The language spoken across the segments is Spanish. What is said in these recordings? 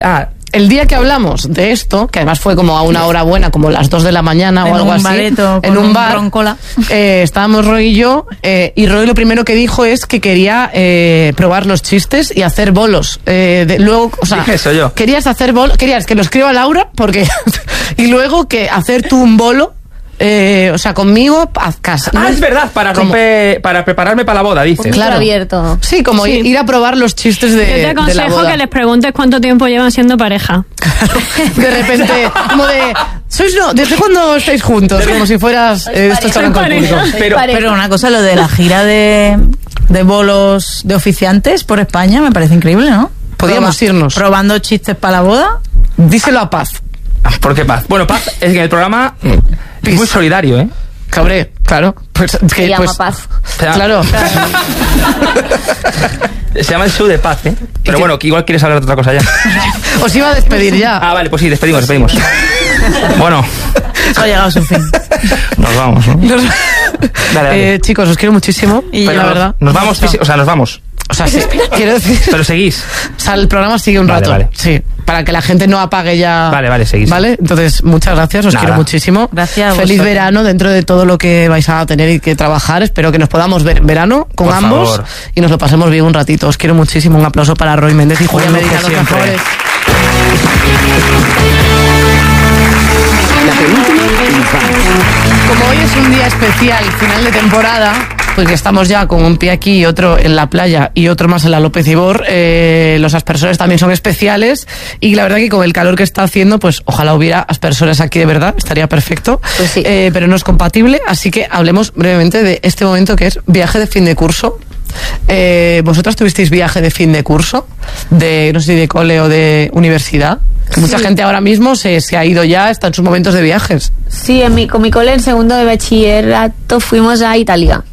El día que hablamos de esto, que además fue como a una hora buena, como las 2 de la mañana o algo así, en un bar, estábamos Roy y yo, y Roy lo primero que dijo es que quería probar los chistes y hacer bolos. Luego, o sea, eso yo. Querías hacer bolos, querías que lo escriba Laura, porque y luego que hacer tú un bolo. O sea, conmigo, haz casa. Es verdad, para prepararme para la boda, dices. Claro, abierto. Sí, como ir a probar los chistes de la boda. Yo te aconsejo que les preguntes cuánto tiempo llevan siendo pareja. De repente, como de... ¿Desde cuándo estáis juntos? Como si fueras... esto está en público. Pero una cosa, lo de la gira de bolos de oficiantes por España me parece increíble, ¿no? Podríamos irnos. Probando chistes para la boda. Díselo a Paz. ¿Por qué Paz? Bueno, Paz es que el programa es muy solidario, ¿eh? Cabré, claro. Pues, se llama Paz. Claro. Se llama el show de Paz, ¿eh? Pero bueno, que igual quieres hablar de otra cosa ya. Os iba a despedir ya. Vale, pues sí, despedimos. Bueno. Eso ha llegado a su fin. Nos vamos, ¿no? Dale. Chicos, os quiero muchísimo. Y la verdad. Nos vamos, nos vamos. O sea, sí, quiero decir... Pero seguís. O sea, el programa sigue un rato. Vale. Sí, para que la gente no apague ya... Vale, seguís. Vale, entonces, muchas gracias, os quiero muchísimo. Gracias. Feliz verano dentro de todo lo que vais a tener y que trabajar. Espero que nos podamos ver en verano con por ambos. Favor. Y nos lo pasemos bien un ratito. Os quiero muchísimo. Un aplauso para Roy Méndez y Julia Medina, los mejores. La penúltima infancia. Como hoy es un día especial, final de temporada, pues que estamos ya con un pie aquí y otro en la playa y otro más en la López Ibor, los aspersores también son especiales y la verdad que con el calor que está haciendo, pues ojalá hubiera aspersores aquí de verdad, estaría perfecto, pues sí. Pero no es compatible, así que hablemos brevemente de este momento que es viaje de fin de curso. ¿Vosotras tuvisteis viaje de fin de curso? No sé si de cole o de universidad. Mucha gente ahora mismo se ha ido ya, está en sus momentos de viajes. Sí, con mi cole en segundo de bachillerato fuimos a Italia.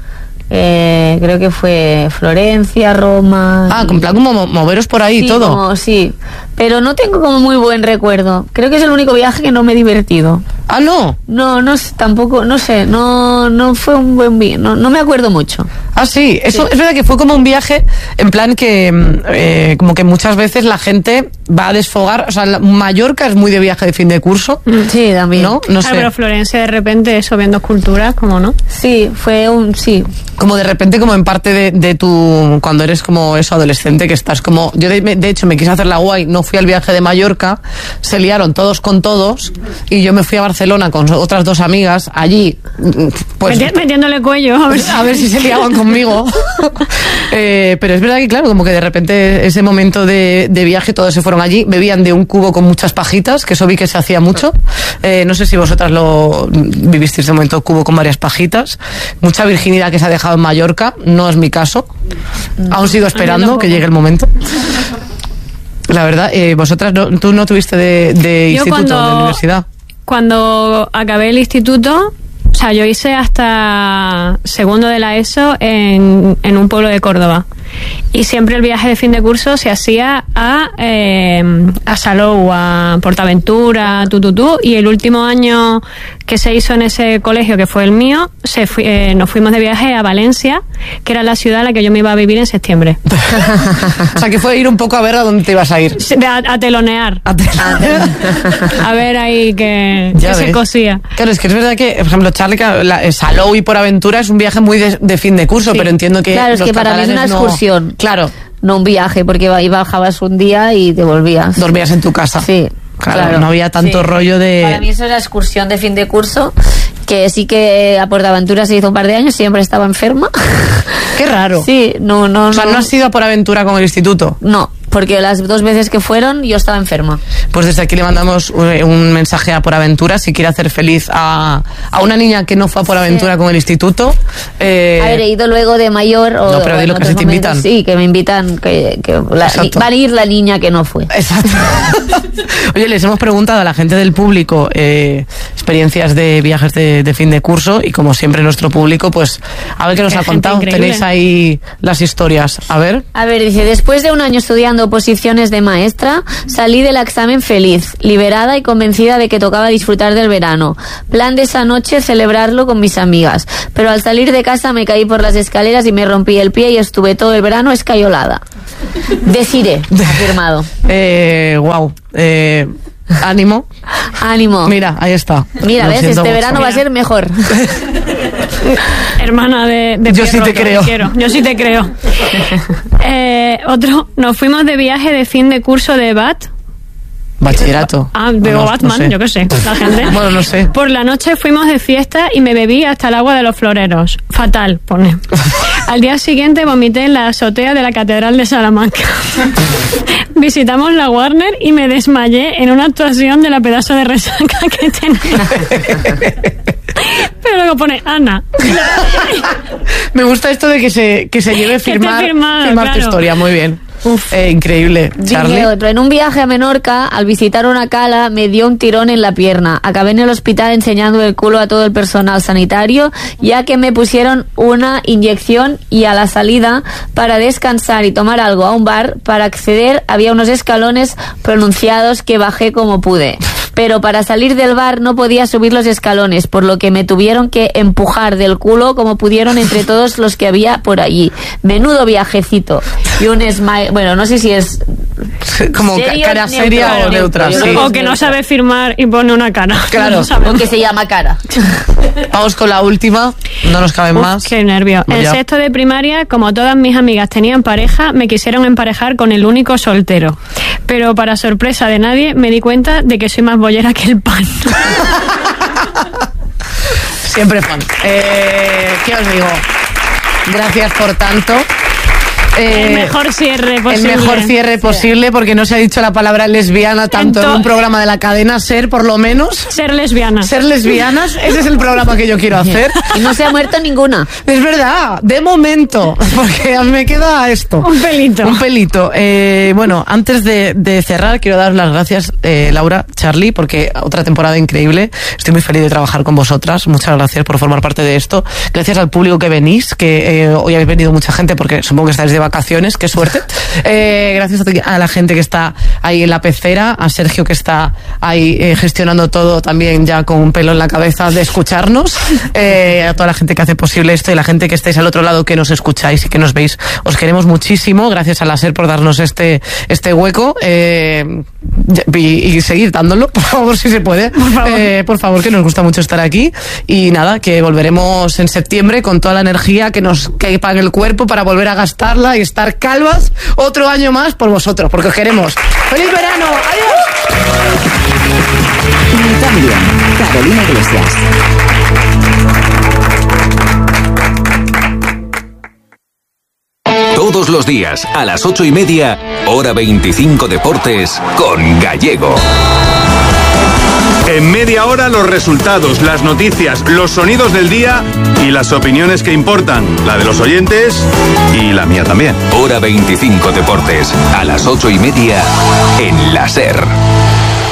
Creo que fue Florencia, Roma. En plan como moveros por ahí y todo. Sí, pero no tengo como muy buen recuerdo. Creo que es el único viaje que no me he divertido. ¿No? No, tampoco, no sé, no fue un buen viaje, no me acuerdo mucho. Sí, eso es verdad que fue como un viaje en plan que como que muchas veces la gente va a desfogar, o sea, Mallorca es muy de viaje de fin de curso. Sí, también. No sé. Pero Florencia de repente eso viendo esculturas, ¿cómo no? Sí, sí. Como de repente como en parte de tu, cuando eres como eso adolescente que estás como, yo de hecho me quise hacer la guay, no fui al viaje de Mallorca, se liaron todos con todos y yo me fui a Barcelona con otras 2 amigas allí, pues metiéndole cuello a ver si se liaban conmigo. Pero es verdad que claro, como que de repente ese momento de viaje todos se fueron allí, bebían de un cubo con muchas pajitas, que eso vi que se hacía mucho. No sé si vosotras lo vivisteis, ese momento cubo con varias pajitas, mucha virginidad que se ha dejado en Mallorca, no es mi caso, aún sigo esperando que llegue el momento. La verdad, vosotras tú no tuviste de instituto, de universidad. Cuando acabé el instituto, o sea, yo hice hasta segundo de la ESO en un pueblo de Córdoba. Y siempre el viaje de fin de curso se hacía a Salou, a Portaventura, y el último año que se hizo en ese colegio, que fue el mío, nos fuimos de viaje a Valencia, que era la ciudad a la que yo me iba a vivir en septiembre. O sea, que fue ir un poco a ver a dónde te ibas a ir. A telonear. A ver ahí que se cosía. Claro, es que es verdad que, por ejemplo, Charlie, Salou y Portaventura es un viaje muy de fin de curso, pero entiendo que... Claro, es que para mí es una excursión. Claro. No un viaje, porque bajabas un día y te volvías. Dormías en tu casa. Sí. Claro, no había tanto rollo de... Para mí eso era excursión de fin de curso, que sí que a Portaventura se hizo un par de años, siempre estaba enferma. Qué raro. Sí, no. O sea, ¿no has ido a Portaventura con el instituto? No, porque las 2 veces que fueron yo estaba enferma. Pues desde aquí le mandamos un mensaje a Portaventura si quiere hacer feliz a una niña que no fue a Portaventura con el instituto. A ver, he ido luego de mayor. No, pero dilo que si te invitan. Sí, que me invitan, va a ir la niña que no fue. Exacto. Oye, les hemos preguntado a la gente del público, experiencias de viajes de fin de curso y como siempre nuestro público, pues a ver qué nos ha contado. Tenéis ahí las historias. A ver, dice, después de un año estudiando oposiciones de maestra, salí del examen feliz, liberada y convencida de que tocaba disfrutar del verano. Plan de esa noche celebrarlo con mis amigas. Pero al salir de casa me caí por las escaleras y me rompí el pie y estuve todo el verano escayolada. Desiré, afirmado. Wow. Ánimo. Ánimo. Mira, ahí está. Mira, Lo ves, siento este mucho. verano va a ser mejor. Hermana de Yo sí te creo. Yo sí te creo. Nos fuimos de viaje de fin de curso de BAT. Bachillerato. Veo No, Batman, no sé. yo qué sé, la gente. Bueno, no sé. Por la noche fuimos de fiesta y me bebí hasta el agua de los floreros. Fatal, pone. Al día siguiente vomité en la azotea de la Catedral de Salamanca. Visitamos la Warner y me desmayé en una actuación de la pedazo de resaca que tenía. Pero luego pone Ana. Me gusta esto de que se lleve firmar tu claro. historia, muy bien. Increíble. Charlie. Dice otro, en un viaje a Menorca, al visitar una cala, me dio un tirón en la pierna. Acabé en el hospital enseñando el culo a todo el personal sanitario, ya que me pusieron una inyección y a la salida, para descansar y tomar algo a un bar, para acceder había unos escalones pronunciados que bajé como pude. Pero para salir del bar no podía subir los escalones, por lo que me tuvieron que empujar del culo como pudieron entre todos los que había por allí. Menudo viajecito. Y un smile, bueno, no sé si es como serio, cara seria neutro, o neutra. neutro. Sí. O que no sabe firmar y pone una cara. Claro. No sabe. o que se llama cara. Vamos con la última. No nos caben más. Qué nervio. No, En ya. sexto de primaria, como todas mis amigas tenían pareja, me quisieron emparejar con el único soltero. Pero para sorpresa de nadie, me di cuenta de que soy más bollera que el pan. Siempre fan. ¿Qué os digo? Gracias por tanto. El mejor cierre posible. El mejor cierre posible, porque no se ha dicho la palabra lesbiana tanto en un programa de la cadena SER, por lo menos. Ser lesbiana. Ser lesbianas, ese es el programa que yo quiero hacer. Y no se ha muerto ninguna. Es verdad, de momento, porque me queda esto. Un pelito. Un pelito. Bueno, antes de cerrar, quiero dar las gracias, Laura, Charlie, porque otra temporada increíble. Estoy muy feliz de trabajar con vosotras. Muchas gracias por formar parte de esto. Gracias al público que venís, que hoy habéis venido mucha gente, porque supongo que estáis de vacaciones, qué suerte. Gracias a la gente que está ahí en la pecera, a Sergio que está ahí gestionando todo también ya con un pelo en la cabeza de escucharnos, a toda la gente que hace posible esto y la gente que estáis al otro lado que nos escucháis y que nos veis. Os queremos muchísimo. Gracias a la SER por darnos este hueco y seguir dándolo, por favor, si se puede. Por favor, que nos gusta mucho estar aquí. Y nada, que volveremos en septiembre con toda la energía que nos quepa en el cuerpo para volver a gastarla y estar calvas otro año más por vosotros, porque os queremos. ¡Feliz verano! ¡Adiós! También, Carolina Iglesias. Todos los días, a las 8:30, hora 25 Deportes, con Gallego. En media hora los resultados, las noticias, los sonidos del día y las opiniones que importan, la de los oyentes y la mía también. Hora 25 Deportes, a las 8:30, en la SER.